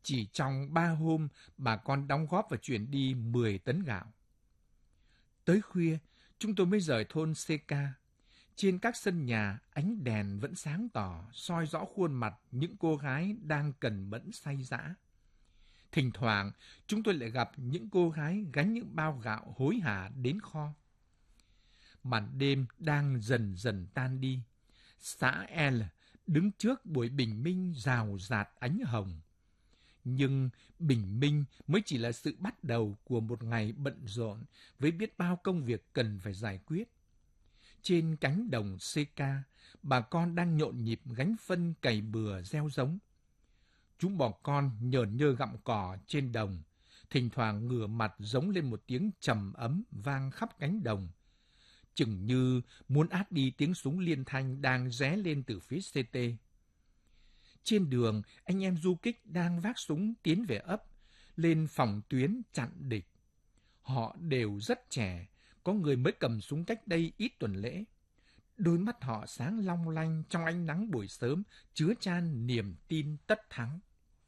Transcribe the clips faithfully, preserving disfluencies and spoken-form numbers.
Chỉ trong ba hôm, bà con đóng góp và chuyển đi mười tấn gạo. Tới khuya, chúng tôi mới rời thôn xê ca. Trên các sân nhà, ánh đèn vẫn sáng tỏ, soi rõ khuôn mặt những cô gái đang cần mẫn say dã. Thỉnh thoảng, chúng tôi lại gặp những cô gái gánh những bao gạo hối hả đến kho. Màn đêm đang dần dần tan đi. Xã El đứng trước buổi bình minh rào rạt ánh hồng. Nhưng bình minh mới chỉ là sự bắt đầu của một ngày bận rộn với biết bao công việc cần phải giải quyết. Trên cánh đồng xê ca, bà con đang nhộn nhịp gánh phân cày bừa gieo giống. Chúng bò con nhởn nhơ gặm cỏ trên đồng, thỉnh thoảng ngửa mặt giống lên một tiếng trầm ấm vang khắp cánh đồng, chừng như muốn át đi tiếng súng liên thanh đang ré lên từ phía xê tê. Trên đường, anh em du kích đang vác súng tiến về ấp, lên phòng tuyến chặn địch. Họ đều rất trẻ, có người mới cầm súng cách đây ít tuần lễ. Đôi mắt họ sáng long lanh trong ánh nắng buổi sớm, chứa chan niềm tin tất thắng.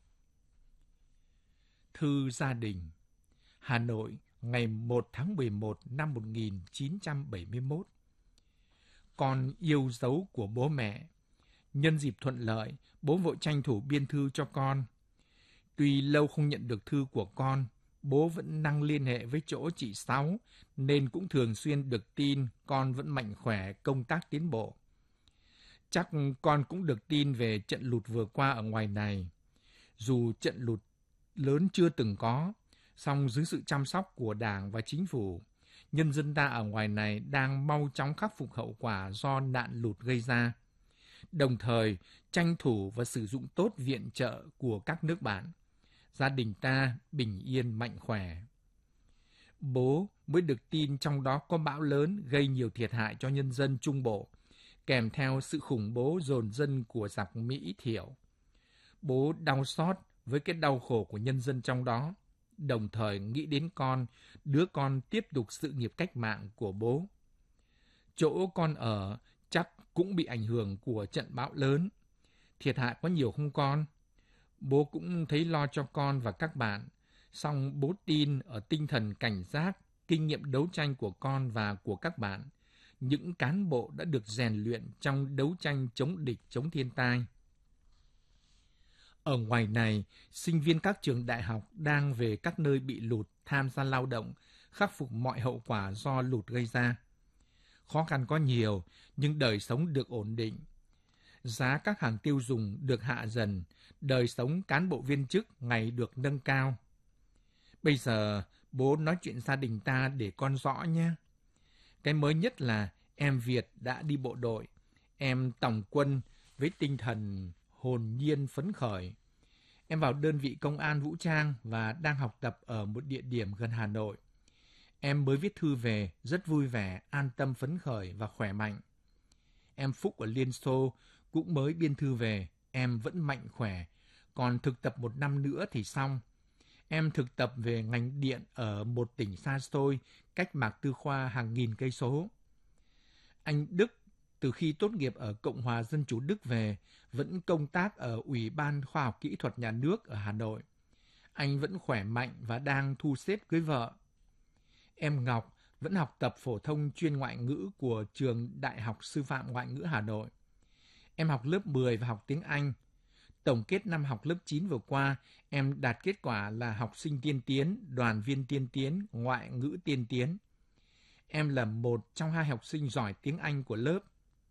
Thư gia đình. Hà Nội, ngày một tháng mười một năm một nghìn chín trăm bảy mươi mốt. Con yêu dấu của bố mẹ. Nhân dịp thuận lợi, bố vội tranh thủ biên thư cho con. Tuy lâu không nhận được thư của con, bố vẫn năng liên hệ với chỗ chị Sáu, nên cũng thường xuyên được tin con vẫn mạnh khỏe, công tác tiến bộ. Chắc con cũng được tin về trận lụt vừa qua ở ngoài này. Dù trận lụt lớn chưa từng có, song dưới sự chăm sóc của Đảng và Chính phủ, nhân dân ta ở ngoài này đang mau chóng khắc phục hậu quả do nạn lụt gây ra. Đồng thời, tranh thủ và sử dụng tốt viện trợ của các nước bạn. Gia đình ta bình yên mạnh khỏe. Bố mới được tin trong đó có bão lớn gây nhiều thiệt hại cho nhân dân Trung Bộ, kèm theo sự khủng bố dồn dân của giặc Mỹ Thiểu. Bố đau xót với cái đau khổ của nhân dân trong đó, đồng thời nghĩ đến con, đứa con tiếp tục sự nghiệp cách mạng của bố. Chỗ con ở chắc cũng bị ảnh hưởng của trận bão lớn. Thiệt hại có nhiều không con? Bố cũng thấy lo cho con và các bạn, song bố tin ở tinh thần cảnh giác, kinh nghiệm đấu tranh của con và của các bạn, những cán bộ đã được rèn luyện trong đấu tranh chống địch, chống thiên tai. Ở ngoài này, sinh viên các trường đại học đang về các nơi bị lụt tham gia lao động, khắc phục mọi hậu quả do lụt gây ra. Khó khăn có nhiều, nhưng đời sống được ổn định. Giá các hàng tiêu dùng được hạ dần, đời sống cán bộ viên chức ngày được nâng cao. Bây giờ, bố nói chuyện gia đình ta để con rõ nhé. Cái mới nhất là em Việt đã đi bộ đội, em tòng quân với tinh thần hồn nhiên phấn khởi. Em vào đơn vị công an vũ trang và đang học tập ở một địa điểm gần Hà Nội. Em mới viết thư về, rất vui vẻ, an tâm phấn khởi và khỏe mạnh. Em Phúc ở Liên Xô cũng mới biên thư về, em vẫn mạnh khỏe, còn thực tập một năm nữa thì xong. Em thực tập về ngành điện ở một tỉnh xa xôi, cách Mạc Tư Khoa hàng nghìn cây số. Anh Đức, từ khi tốt nghiệp ở Cộng hòa Dân chủ Đức về, vẫn công tác ở Ủy ban Khoa học Kỹ thuật Nhà nước ở Hà Nội. Anh vẫn khỏe mạnh và đang thu xếp cưới vợ. Em Ngọc vẫn học tập phổ thông chuyên ngoại ngữ của trường Đại học Sư phạm Ngoại ngữ Hà Nội. Em học lớp mười và học tiếng Anh. Tổng kết năm học lớp chín vừa qua, em đạt kết quả là học sinh tiên tiến, đoàn viên tiên tiến, ngoại ngữ tiên tiến. Em là một trong hai học sinh giỏi tiếng Anh của lớp.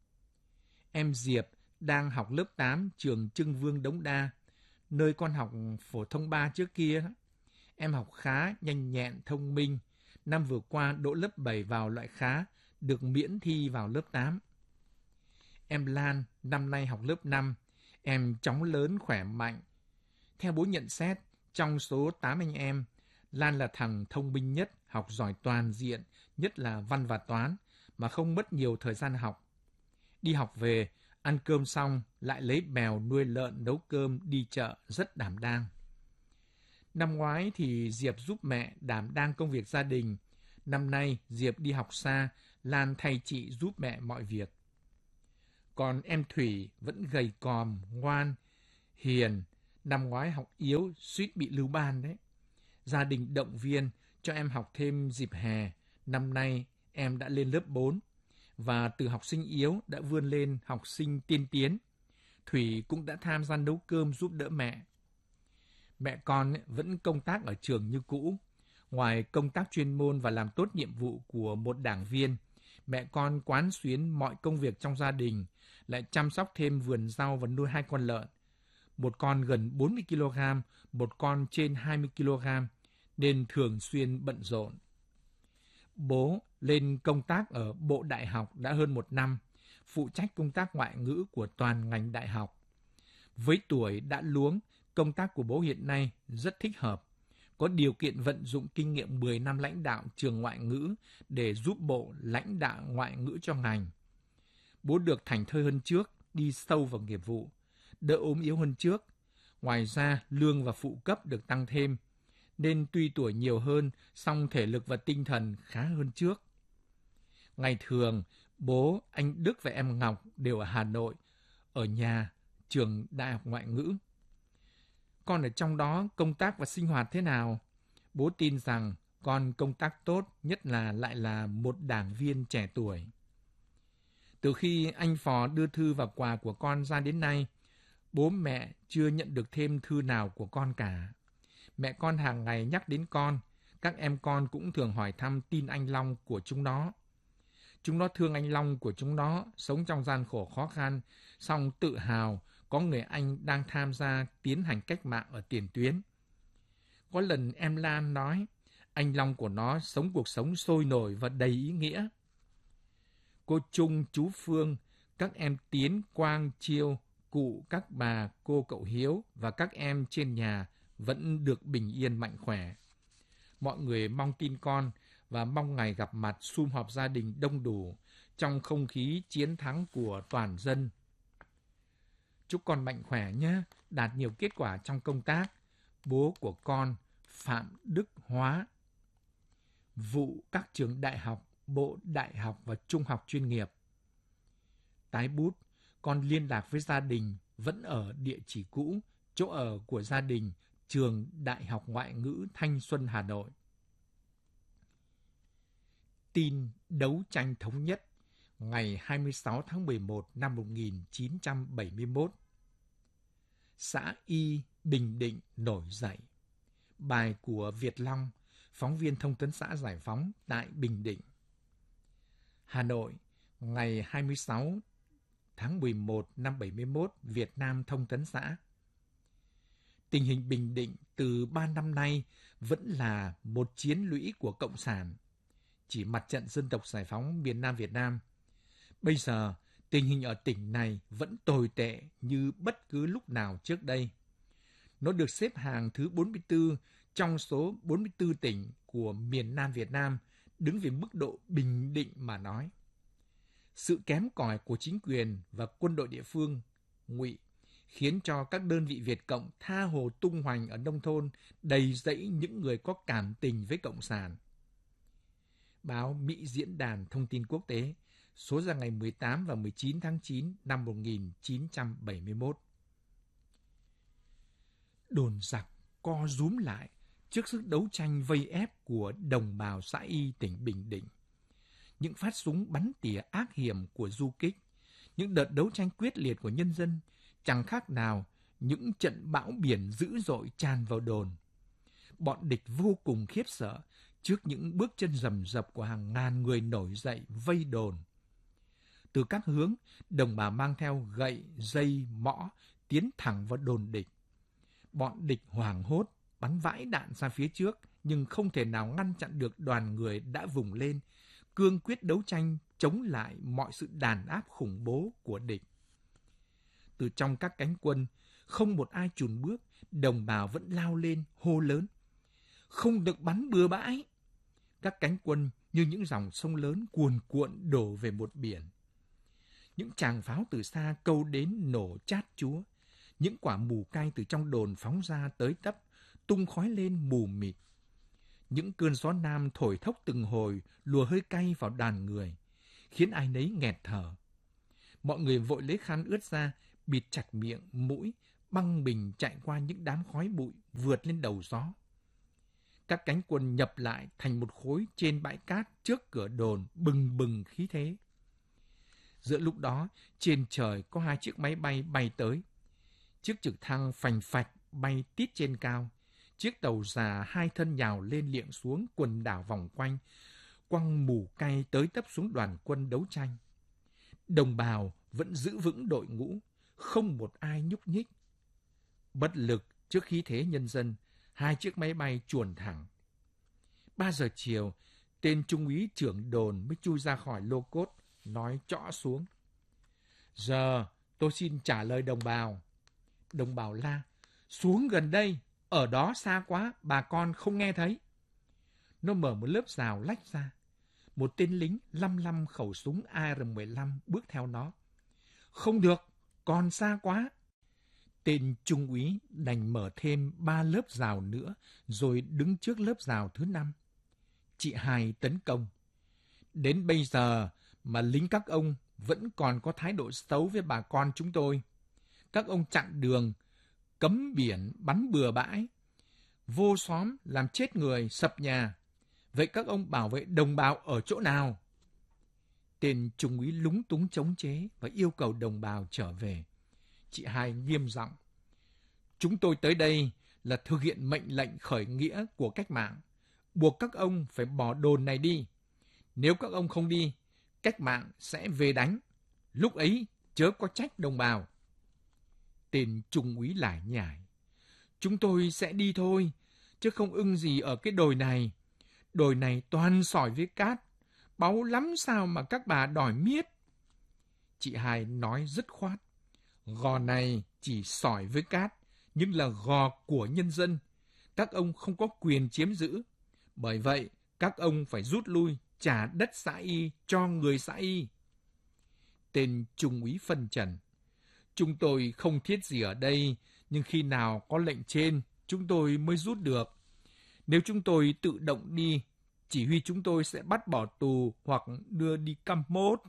Em Diệp đang học lớp tám trường Trưng Vương Đống Đa, nơi con học phổ thông ba trước kia. Em học khá, nhanh nhẹn, thông minh. Năm vừa qua đỗ lớp bảy vào loại khá, được miễn thi vào lớp tám. Em Lan năm nay học lớp năm, em chóng lớn khỏe mạnh. Theo bố nhận xét, trong số tám anh em, Lan là thằng thông minh nhất, học giỏi toàn diện, nhất là văn và toán, mà không mất nhiều thời gian học. Đi học về, ăn cơm xong, lại lấy bèo nuôi lợn nấu cơm đi chợ, rất đảm đang. Năm ngoái thì Diệp giúp mẹ đảm đang công việc gia đình. Năm nay Diệp đi học xa, Lan thay chị giúp mẹ mọi việc. Còn em Thủy vẫn gầy còm, ngoan, hiền. Năm ngoái học yếu, suýt bị lưu ban đấy. Gia đình động viên cho em học thêm dịp hè. Năm nay em đã lên lớp bốn và từ học sinh yếu đã vươn lên học sinh tiên tiến. Thủy cũng đã tham gia nấu cơm giúp đỡ mẹ. Mẹ con vẫn công tác ở trường như cũ. Ngoài công tác chuyên môn và làm tốt nhiệm vụ của một đảng viên, mẹ con quán xuyến mọi công việc trong gia đình, lại chăm sóc thêm vườn rau và nuôi hai con lợn. Một con gần bốn mươi ki lô gam, một con trên hai mươi ki lô gam, nên thường xuyên bận rộn. Bố lên công tác ở Bộ Đại học đã hơn một năm, phụ trách công tác ngoại ngữ của toàn ngành đại học. Với tuổi đã luống, công tác của bố hiện nay rất thích hợp, có điều kiện vận dụng kinh nghiệm mười năm lãnh đạo trường ngoại ngữ để giúp Bộ lãnh đạo ngoại ngữ cho ngành. Bố được thảnh thơi hơn trước, đi sâu vào nghiệp vụ, đỡ ốm yếu hơn trước. Ngoài ra, lương và phụ cấp được tăng thêm, nên tuy tuổi nhiều hơn, song thể lực và tinh thần khá hơn trước. Ngày thường, bố, anh Đức và em Ngọc đều ở Hà Nội, ở nhà, trường Đại học Ngoại ngữ. Con ở trong đó công tác và sinh hoạt thế nào? Bố tin rằng con công tác tốt, nhất là lại là một đảng viên trẻ tuổi. Từ khi anh Phò đưa thư và quà của con ra đến nay, bố mẹ chưa nhận được thêm thư nào của con cả. Mẹ con hàng ngày nhắc đến con, các em con cũng thường hỏi thăm tin anh Long của chúng nó. Chúng nó thương anh Long của chúng nó, sống trong gian khổ khó khăn, song tự hào có người anh đang tham gia tiến hành cách mạng ở tiền tuyến. Có lần em Lan nói, anh Long của nó sống cuộc sống sôi nổi và đầy ý nghĩa. Cô Trung, chú Phương, các em Tiến, Quang, Chiêu, cụ, các bà, cô cậu Hiếu và các em trên nhà vẫn được bình yên mạnh khỏe. Mọi người mong tin con và mong ngày gặp mặt sum họp gia đình đông đủ trong không khí chiến thắng của toàn dân. Chúc con mạnh khỏe nhé, đạt nhiều kết quả trong công tác. Bố của con, Phạm Đức Hóa. Vụ các trường đại học, Bộ Đại học và Trung học chuyên nghiệp. Tái bút, con liên lạc với gia đình vẫn ở địa chỉ cũ, chỗ ở của gia đình, trường Đại học Ngoại ngữ Thanh Xuân, Hà Nội. Tin đấu tranh thống nhất ngày hai mươi sáu tháng mười một năm một nghìn chín trăm bảy mươi mốt. Xã Y, Bình Định nổi dậy. Bài của Việt Long, phóng viên thông tấn xã Giải Phóng tại Bình Định. Hà Nội, ngày hai mươi sáu tháng mười một năm bảy mươi mốt, Việt Nam Thông tấn xã. Tình hình Bình Định từ ba năm nay vẫn là một chiến lũy của Cộng sản, chỉ mặt trận dân tộc giải phóng miền Nam Việt Nam. Bây giờ, tình hình ở tỉnh này vẫn tồi tệ như bất cứ lúc nào trước đây. Nó được xếp hàng thứ bốn mươi tư trong số bốn mươi tư tỉnh của miền Nam Việt Nam, đứng về mức độ bình định mà nói. Sự kém cỏi của chính quyền và quân đội địa phương, Ngụy, khiến cho các đơn vị Việt Cộng tha hồ tung hoành ở nông thôn, đầy rẫy những người có cảm tình với Cộng sản. Báo Mỹ Diễn đàn Thông tin Quốc tế, số ra ngày mười tám và mười chín tháng chín năm một nghìn chín trăm bảy mươi mốt. Đồn giặc co rúm lại trước sức đấu tranh vây ép của đồng bào xã Y tỉnh Bình Định. Những phát súng bắn tỉa ác hiểm của du kích, những đợt đấu tranh quyết liệt của nhân dân, chẳng khác nào những trận bão biển dữ dội tràn vào đồn. Bọn địch vô cùng khiếp sợ trước những bước chân rầm rập của hàng ngàn người nổi dậy vây đồn. Từ các hướng, đồng bào mang theo gậy, dây, mõ, tiến thẳng vào đồn địch. Bọn địch hoảng hốt, bắn vãi đạn ra phía trước, nhưng không thể nào ngăn chặn được đoàn người đã vùng lên, cương quyết đấu tranh chống lại mọi sự đàn áp khủng bố của địch. Từ trong các cánh quân, không một ai chùn bước, đồng bào vẫn lao lên, hô lớn. Không được bắn bừa bãi! Các cánh quân như những dòng sông lớn cuồn cuộn đổ về một biển. Những tràng pháo từ xa câu đến nổ chát chúa. Những quả mù cay từ trong đồn phóng ra tới tấp, tung khói lên mù mịt. Những cơn gió nam thổi thốc từng hồi, lùa hơi cay vào đàn người, khiến ai nấy nghẹt thở. Mọi người vội lấy khăn ướt ra, bịt chặt miệng, mũi, băng bình chạy qua những đám khói bụi vượt lên đầu gió. Các cánh quân nhập lại thành một khối trên bãi cát trước cửa đồn bừng bừng khí thế. Giữa lúc đó, trên trời có hai chiếc máy bay bay tới. Chiếc trực thăng phành phạch bay tít trên cao. Chiếc tàu già hai thân nhào lên liệng xuống quần đảo vòng quanh, quăng mù cay tới tấp xuống đoàn quân đấu tranh. Đồng bào vẫn giữ vững đội ngũ, không một ai nhúc nhích. Bất lực trước khí thế nhân dân, hai chiếc máy bay chuồn thẳng. Ba giờ chiều, tên trung úy trưởng đồn mới chui ra khỏi lô cốt, nói trõ xuống. Giờ tôi xin trả lời đồng bào. Đồng bào la, xuống gần đây, ở đó xa quá, bà con không nghe thấy. Nó mở một lớp rào lách ra. Một tên lính lăm lăm khẩu súng A R mười lăm bước theo nó. Không được, còn xa quá. Tên trung úy đành mở thêm ba lớp rào nữa, rồi đứng trước lớp rào thứ năm. Chị Hai tấn công. Đến bây giờ mà lính các ông vẫn còn có thái độ xấu với bà con chúng tôi. Các ông chặn đường, cấm biển, bắn bừa bãi, vô xóm làm chết người, sập nhà. Vậy các ông bảo vệ đồng bào ở chỗ nào? Tên trung úy lúng túng chống chế và yêu cầu đồng bào trở về. Chị Hai nghiêm giọng. Chúng tôi tới đây là thực hiện mệnh lệnh khởi nghĩa của cách mạng, buộc các ông phải bỏ đồn này đi. Nếu các ông không đi, cách mạng sẽ về đánh. Lúc ấy chớ có trách đồng bào. Tên trung úy lải nhải. Chúng tôi sẽ đi thôi, chứ không ưng gì ở cái đồi này. Đồi này toàn sỏi với cát, báu lắm sao mà các bà đòi miết. Chị Hai nói dứt khoát. Gò này chỉ sỏi với cát, nhưng là gò của nhân dân. Các ông không có quyền chiếm giữ. Bởi vậy, các ông phải rút lui, trả đất xã Y cho người xã Y. Tên trung úy phân trần. Chúng tôi không thiết gì ở đây, nhưng khi nào có lệnh trên, chúng tôi mới rút được. Nếu chúng tôi tự động đi, chỉ huy chúng tôi sẽ bắt bỏ tù hoặc đưa đi Campuchia.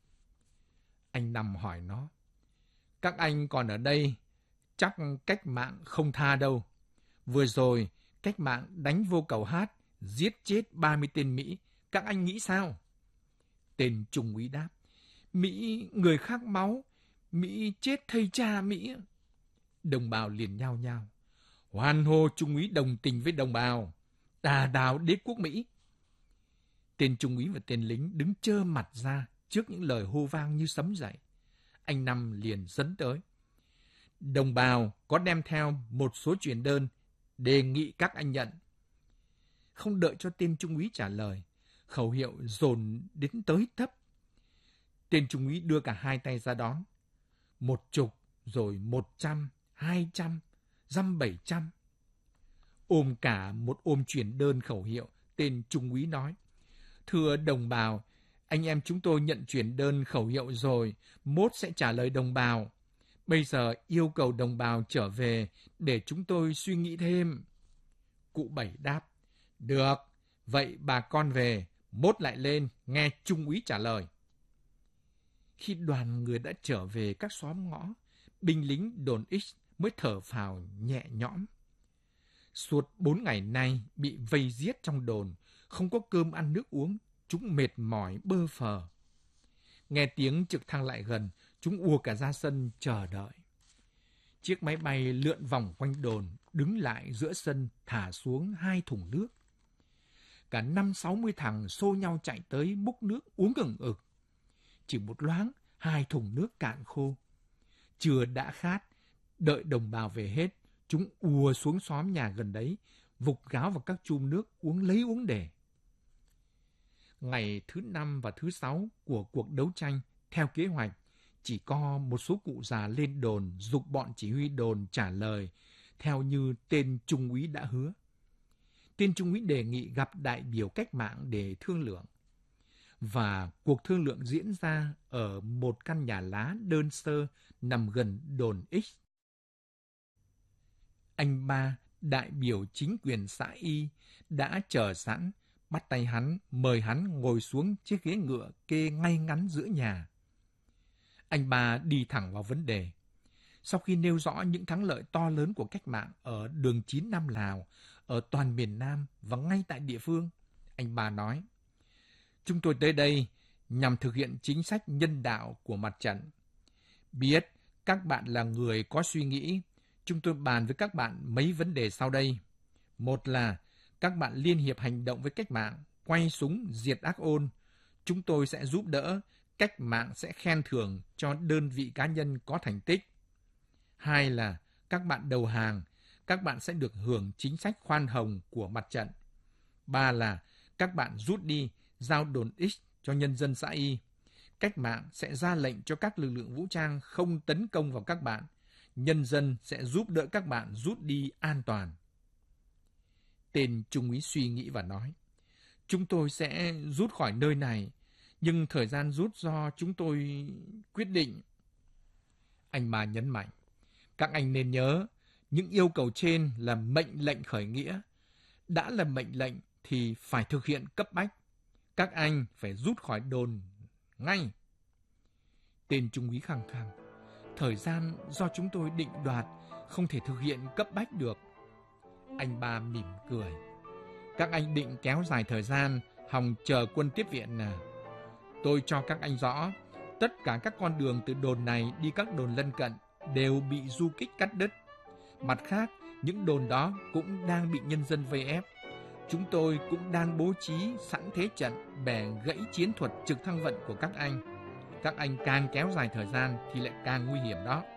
Anh Năm hỏi nó. Các anh còn ở đây, chắc cách mạng không tha đâu. Vừa rồi, cách mạng đánh vô Cầu Hát, giết chết ba mươi tên Mỹ. Các anh nghĩ sao? Tên trung úy đáp. Mỹ người khác máu, Mỹ chết thây cha Mỹ. Đồng bào liền nhao nhao. Hoan hô trung úy đồng tình với đồng bào. Đà đào đế quốc Mỹ. Tên trung úy và tên lính đứng trơ mặt ra trước những lời hô vang như sấm dậy. Anh Năm liền dẫn tới. Đồng bào có đem theo một số truyền đơn, đề nghị các anh nhận. Không đợi cho tên trung úy trả lời, khẩu hiệu dồn đến tới tấp. Tên trung úy đưa cả hai tay ra đón. Một chục, rồi một trăm, hai trăm, dăm bảy trăm. Ôm cả một ôm truyền đơn khẩu hiệu, tên trung úy nói. Thưa đồng bào, anh em chúng tôi nhận truyền đơn khẩu hiệu rồi, mốt sẽ trả lời đồng bào. Bây giờ yêu cầu đồng bào trở về để chúng tôi suy nghĩ thêm. Cụ Bảy đáp. Được, vậy bà con về, mốt lại lên, nghe trung úy trả lời. Khi đoàn người đã trở về các xóm ngõ, binh lính đồn X mới thở phào nhẹ nhõm. Suốt bốn ngày nay bị vây giết trong đồn, không có cơm ăn nước uống, chúng mệt mỏi bơ phờ. Nghe tiếng trực thăng lại gần, chúng ùa cả ra sân chờ đợi. Chiếc máy bay lượn vòng quanh đồn, đứng lại giữa sân, thả xuống hai thùng nước. Cả năm sáu mươi thằng xô nhau chạy tới múc nước uống ừng ực. Chỉ một loáng, hai thùng nước cạn khô. Chưa đã khát, đợi đồng bào về hết, chúng ùa xuống xóm nhà gần đấy, vục gáo vào các chum nước uống lấy uống để. Ngày thứ năm và thứ sáu của cuộc đấu tranh, theo kế hoạch, chỉ có một số cụ già lên đồn giục bọn chỉ huy đồn trả lời theo như tên trung úy đã hứa. Tên trung úy đề nghị gặp đại biểu cách mạng để thương lượng. Và cuộc thương lượng diễn ra ở một căn nhà lá đơn sơ nằm gần đồn X. Anh Ba, đại biểu chính quyền xã Y, đã chờ sẵn, bắt tay hắn, mời hắn ngồi xuống chiếc ghế ngựa kê ngay ngắn giữa nhà. Anh Ba đi thẳng vào vấn đề. Sau khi nêu rõ những thắng lợi to lớn của cách mạng ở đường chín Nam Lào, ở toàn miền Nam và ngay tại địa phương, anh Ba nói, chúng tôi tới đây nhằm thực hiện chính sách nhân đạo của mặt trận. Biết các bạn là người có suy nghĩ, chúng tôi bàn với các bạn mấy vấn đề sau đây. Một là các bạn liên hiệp hành động với cách mạng, quay súng diệt ác ôn. Chúng tôi sẽ giúp đỡ, cách mạng sẽ khen thưởng cho đơn vị cá nhân có thành tích. Hai là các bạn đầu hàng, các bạn sẽ được hưởng chính sách khoan hồng của mặt trận. Ba là các bạn rút đi, giao đồn X cho nhân dân xã Y. Cách mạng sẽ ra lệnh cho các lực lượng vũ trang không tấn công vào các bạn. Nhân dân sẽ giúp đỡ các bạn rút đi an toàn. Tên trung úy suy nghĩ và nói, chúng tôi sẽ rút khỏi nơi này, nhưng thời gian rút do chúng tôi quyết định. Anh Ba nhấn mạnh, các anh nên nhớ, những yêu cầu trên là mệnh lệnh khởi nghĩa. Đã là mệnh lệnh thì phải thực hiện cấp bách. Các anh phải rút khỏi đồn ngay. Tên trung úy khăng khăng, thời gian do chúng tôi định đoạt, không thể thực hiện cấp bách được. Anh Ba mỉm cười, các anh định kéo dài thời gian, hòng chờ quân tiếp viện nào? Tôi cho các anh rõ, tất cả các con đường từ đồn này đi các đồn lân cận đều bị du kích cắt đứt. Mặt khác, những đồn đó cũng đang bị nhân dân vây ép. Chúng tôi cũng đang bố trí sẵn thế trận bẻ gãy chiến thuật trực thăng vận của các anh. Các anh càng kéo dài thời gian thì lại càng nguy hiểm đó.